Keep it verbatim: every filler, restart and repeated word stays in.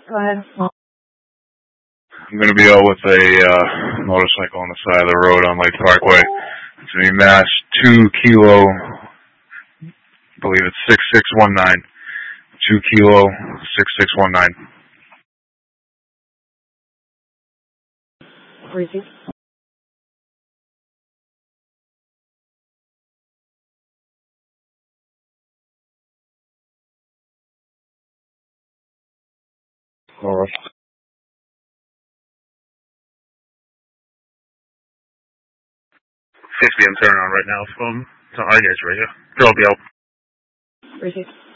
Go ahead. I'm going to be out with a uh, motorcycle on the side of the road on Lake Parkway. It's going to be Mass two Kilo, I believe it's six six one nine. two Kilo, six six one nine. Receive. All right. six p m turn on right now from, I guess right here. They'll be out. Receive.